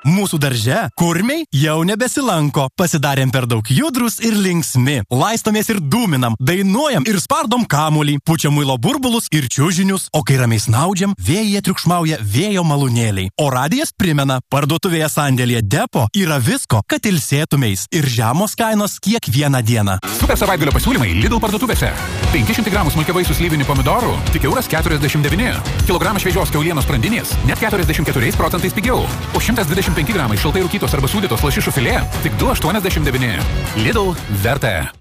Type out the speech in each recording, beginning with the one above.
Mūsų darže kurmiai jau nebesilanko. Pasidarėm per daug judrus ir linksmi. Laistomės ir dūminam, dainuojam ir spardom kamuolį, pučiam muilo burbulus ir čiužinius, o kai ramiai snaudžiam, vėjyje triukšmauja vėjo malūnėliai. O radijas primena, parduotuvėje sandėlyje Depo yra visko, kad ilsėtumeis ir žemos kainos kiekvieną dieną. Super savaitgalio pasiūlymai Lidl parduotuvėse. 500 gramų smulkiavaisių slyvinių pomidorų tik €1,49. Kilogramas šviežios kiaulienos sprandinės net 44% pigiau. O 125 gramai šaltai rūkytos arba sūdytos lašišų filė tik €2,89. Lidl verta.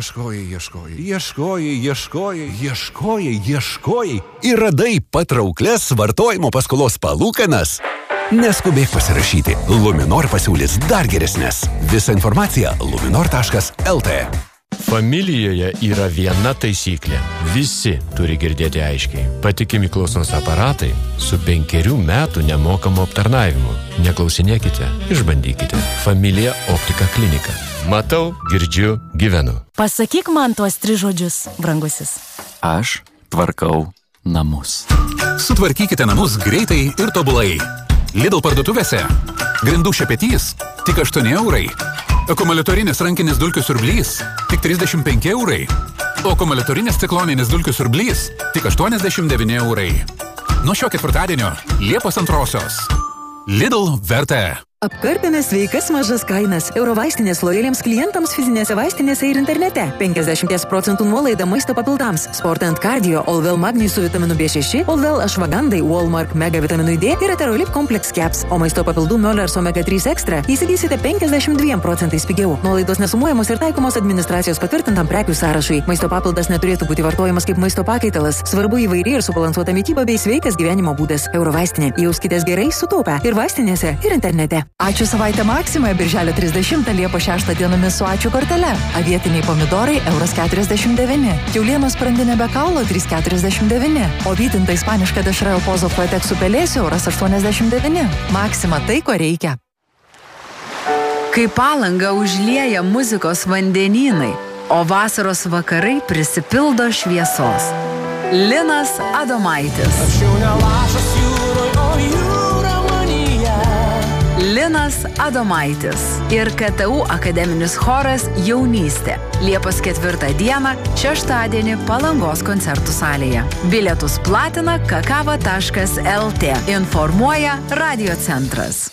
Ieškojai ir radai patrauklias vartojimo paskolos palūkanas. Neskubėk pasirašyti. Luminor pasiūlys dar geresnės. Visa informacija luminor.lt. Familijoje yra viena taisyklė. Visi turi girdėti aiškiai. Patikimi klausos aparatai su 5 metų nemokamu aptarnavimu. Neklausinėkite, išbandykite. Familija Optika klinika. Matau, girdžiu, gyvenu. Pasakyk man tuos 3 žodžius, brangusis. Aš tvarkau namus. Sutvarkykite namus greitai ir tobulai. Lidl parduotuvėse. Grindų šepetys tik €8. Akumuliatorinis rankinis dulkių siurblys tik €35. O akumuliatorinis cikloninis dulkių siurblys tik €89. Nuo šio ketvirtadienio Liepos 2. Lidl verta. Apkarpėme sveikas mažas kainas. Eurovaistinės lojaliems klientams fizinėse vaistinėse ir internete. 50% nuolaida maisto papildams. Sport and Cardio, Allwell Magnį su vitaminu B6, Allwell Ashwagandai, Walmark Mega vitaminui D ir Aterolip Complex Caps. O maisto papildų Möllers Omega 3 Extra įsigysite 52% pigiau. Nuolaidos nesumuojamos ir taikomos administracijos patvirtintam prekių sąrašui. Maisto papildas neturėtų būti vartojamas kaip maisto pakaitalas. Svarbu įvairi ir subalansuota mityba bei sveikas gyvenimo būdas. Eurovaistinė. Jauskitės gerai sutaupę ir vaistinėse ir internete. Ačiū savaitę Maksimoje birželio 30 Liepos 6 dienomis su ačiū kortele. Avietiniai pomidorai €49. Kiaulienos sprandinė be kaulo €3,49. O vytinta ispaniška dešra El Pozo Fuetek su pelėsiu €89. Maksima tai, ko reikia. Kai Palangą užlieja muzikos vandenynai, o vasaros vakarai prisipildo šviesos. Linas Adomaitis. Linas Adomaitis ir KTU akademinis choras Jaunystė. Liepos 4 dieną, šeštadienį Palangos koncertų salėje. Bilietus platina kakava.lt. Informuoja Radio centras.